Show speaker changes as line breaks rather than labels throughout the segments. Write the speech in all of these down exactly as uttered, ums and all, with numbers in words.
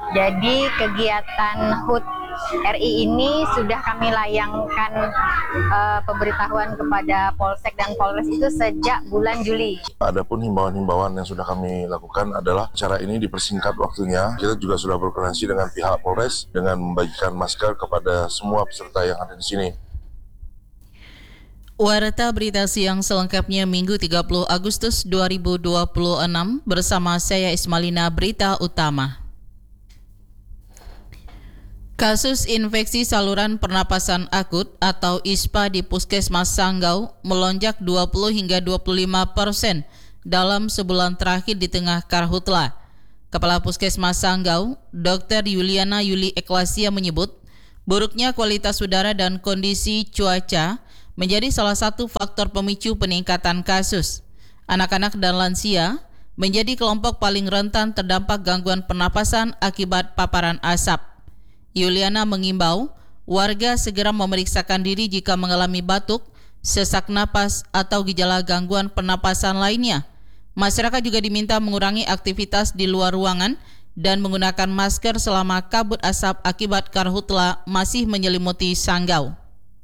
Jadi kegiatan H U T R I ini sudah kami layangkan uh, pemberitahuan kepada Polsek dan Polres itu sejak bulan Juli.
Adapun himbauan-himbauan yang sudah kami lakukan adalah acara ini dipersingkat waktunya. Kita juga sudah berkoordinasi dengan pihak Polres dengan membagikan masker kepada semua peserta yang ada di sini.
Warta berita siang selengkapnya Minggu tiga puluh Agustus dua ribu dua puluh enam bersama saya Ismalina. Berita utama. Kasus infeksi saluran pernapasan akut atau I S P A di Puskesmas Sanggau melonjak dua puluh hingga dua puluh lima persen dalam sebulan terakhir di tengah karhutla. Kepala Puskesmas Sanggau, Dokter Yuliana Yuli Eklasia menyebut, buruknya kualitas udara dan kondisi cuaca menjadi salah satu faktor pemicu peningkatan kasus. Anak-anak dan lansia menjadi kelompok paling rentan terdampak gangguan pernapasan akibat paparan asap. Yuliana mengimbau warga segera memeriksakan diri jika mengalami batuk, sesak napas, atau gejala gangguan pernapasan lainnya. Masyarakat juga diminta mengurangi aktivitas di luar ruangan dan menggunakan masker selama kabut asap akibat karhutla masih menyelimuti Sanggau.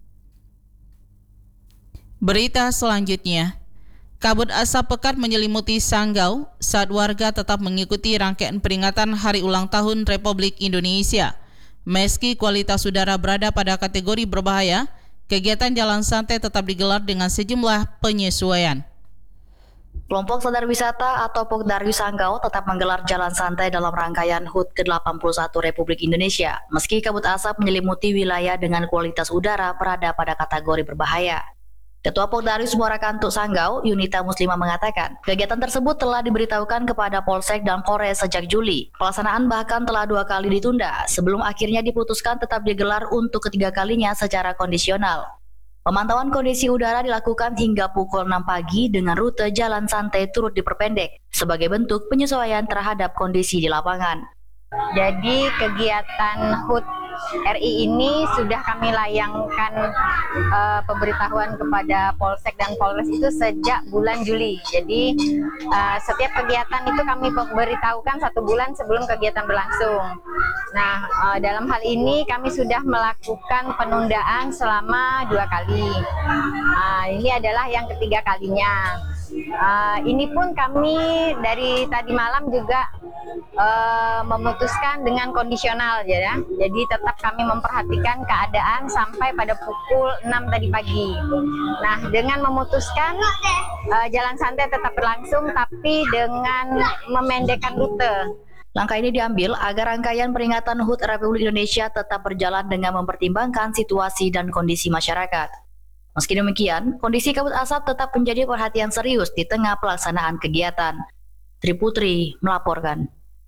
Berita selanjutnya, kabut asap pekat menyelimuti Sanggau saat warga tetap mengikuti rangkaian peringatan Hari Ulang Tahun Republik Indonesia. Meski kualitas udara berada pada kategori berbahaya, kegiatan jalan santai tetap digelar dengan sejumlah penyesuaian.
Kelompok Sadar Wisata atau Pokdarwi Sanggau tetap menggelar jalan santai dalam rangkaian H U T ke delapan puluh satu Republik Indonesia, meski kabut asap menyelimuti wilayah dengan kualitas udara berada pada kategori berbahaya. Ketua Pokdarwi Muara Kantuk Sanggau, Yunita Muslimah mengatakan, kegiatan tersebut telah diberitahukan kepada Polsek dan Polres sejak Juli. Pelaksanaan bahkan telah dua kali ditunda, sebelum akhirnya diputuskan tetap digelar untuk ketiga kalinya secara kondisional. Pemantauan kondisi udara dilakukan hingga pukul enam pagi dengan rute jalan santai turut diperpendek, sebagai bentuk penyesuaian terhadap kondisi di lapangan.
Jadi kegiatan H U T R I ini sudah kami layangkan uh, pemberitahuan kepada Polsek dan Polres itu sejak bulan Juli. Jadi uh, setiap kegiatan itu kami memberitahukan satu bulan sebelum kegiatan berlangsung. Nah, uh, dalam hal ini kami sudah melakukan penundaan selama dua kali. Uh, ini adalah yang ketiga kalinya. Uh, ini pun kami dari tadi malam juga uh, memutuskan dengan kondisional ya. Jadi tetap kami memperhatikan keadaan sampai pada pukul enam tadi pagi. Nah, dengan memutuskan uh, jalan santai tetap berlangsung tapi dengan memendekkan rute.
Langkah ini diambil agar rangkaian peringatan H U T Republik Indonesia tetap berjalan dengan mempertimbangkan situasi dan kondisi masyarakat. Meski demikian, kondisi kabut asap tetap menjadi perhatian serius di tengah pelaksanaan kegiatan. Tri Putri melaporkan.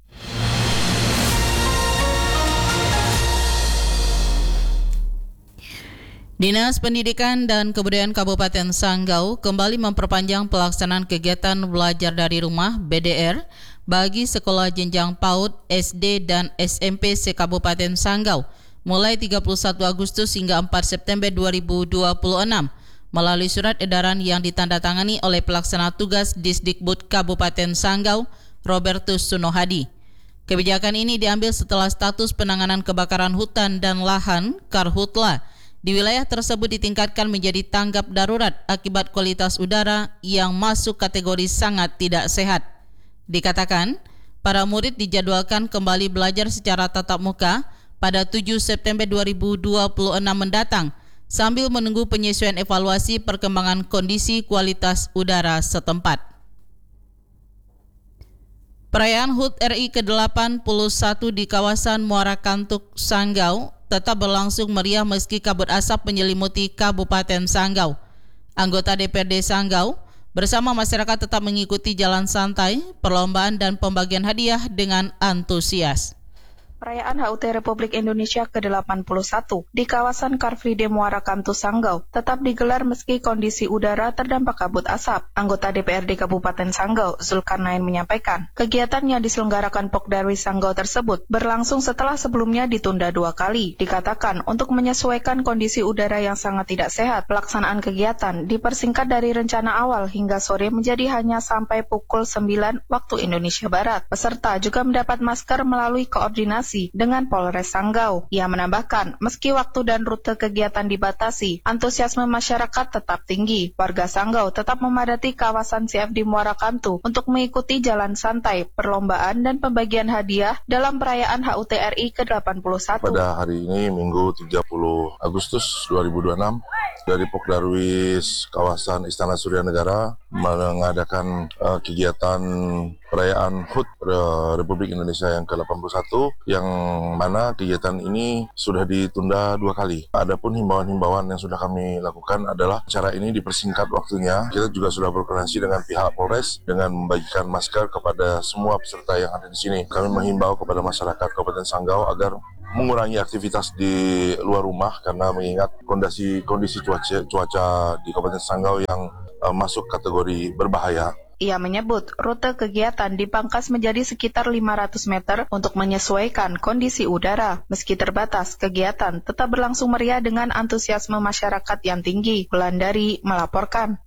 Dinas Pendidikan dan Kebudayaan Kabupaten Sanggau kembali memperpanjang pelaksanaan kegiatan belajar dari rumah B D R bagi sekolah jenjang PAUD, S D, dan S M P se-Kabupaten Sanggau mulai tiga puluh satu Agustus hingga empat September dua ribu dua puluh enam melalui surat edaran yang ditandatangani oleh Pelaksana Tugas Disdikbud Kabupaten Sanggau, Robertus Sunohadi. Kebijakan ini diambil setelah status penanganan kebakaran hutan dan lahan Karhutla di wilayah tersebut ditingkatkan menjadi tanggap darurat akibat kualitas udara yang masuk kategori sangat tidak sehat. Dikatakan, para murid dijadwalkan kembali belajar secara tatap muka pada tujuh September dua ribu dua puluh enam mendatang sambil menunggu penyesuaian evaluasi perkembangan kondisi kualitas udara setempat. Perayaan H U T R I ke delapan puluh satu di kawasan Muara Kantuk Sanggau tetap berlangsung meriah meski kabut asap menyelimuti Kabupaten Sanggau. Anggota D P R D Sanggau bersama masyarakat tetap mengikuti jalan santai, perlombaan dan pembagian hadiah dengan antusias.
perayaan H U T Republik Indonesia ke delapan puluh satu di kawasan Car Free Day Muara Kamtu Sanggau tetap digelar meski kondisi udara terdampak kabut asap. Anggota D P R D Kabupaten Sanggau, Zulkarnain menyampaikan, kegiatan yang diselenggarakan Pokdarwi Sanggau tersebut berlangsung setelah sebelumnya ditunda dua kali. Dikatakan untuk menyesuaikan kondisi udara yang sangat tidak sehat, pelaksanaan kegiatan dipersingkat dari rencana awal hingga sore menjadi hanya sampai pukul sembilan waktu Indonesia Barat. Peserta juga mendapat masker melalui koordinasi dengan Polres Sanggau. Ia menambahkan, meski waktu dan rute kegiatan dibatasi, antusiasme masyarakat tetap tinggi. Warga Sanggau tetap memadati kawasan C F D Muara Kamtu untuk mengikuti jalan santai, perlombaan, dan pembagian hadiah dalam perayaan H U T R I ke delapan puluh satu.
Pada hari ini, Minggu tiga puluh Agustus dua ribu dua puluh enam, dari Pokdarwis kawasan Istana Surya Negara mengadakan uh, kegiatan perayaan H U T uh, Republik Indonesia yang ke delapan puluh satu, yang mana kegiatan ini sudah ditunda dua kali. Adapun himbauan-himbauan yang sudah kami lakukan adalah acara ini dipersingkat waktunya. Kita juga sudah berkoordinasi dengan pihak Polres dengan membagikan masker kepada semua peserta yang ada di sini. Kami menghimbau kepada masyarakat Kabupaten Sanggau agar mengurangi aktivitas di luar rumah karena mengingat kondisi kondisi cuaca cuaca di Kabupaten Sanggau yang uh, masuk kategori berbahaya.
Ia menyebut rute kegiatan dipangkas menjadi sekitar lima ratus meter untuk menyesuaikan kondisi udara. Meski terbatas, kegiatan tetap berlangsung meriah dengan antusiasme masyarakat yang tinggi. Wulandari melaporkan.